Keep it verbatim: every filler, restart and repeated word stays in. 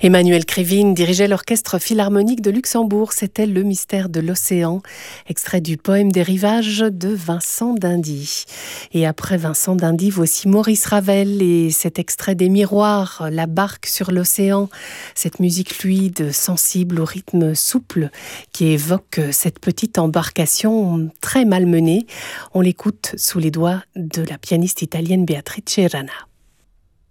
Emmanuel Krivine dirigeait l'Orchestre Philharmonique de Luxembourg. C'était Le mystère de l'océan, extrait du poème des rivages de Vincent d'Indy. Et après Vincent d'Indy, voici Maurice Ravel et cet extrait des Miroirs, La barque sur l'océan. Cette musique fluide, sensible au rythme souple qui évoque cette petite embarcation très malmenée. On l'écoute sous les doigts de la pianiste italienne Beatrice Rana.